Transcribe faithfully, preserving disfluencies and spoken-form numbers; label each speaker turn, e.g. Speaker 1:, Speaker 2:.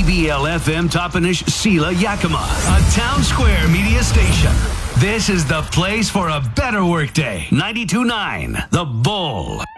Speaker 1: B L F M Toppenish Sila Yakima, a Town Square media station. This is the place for a better workday. ninety-two point nine The Bull.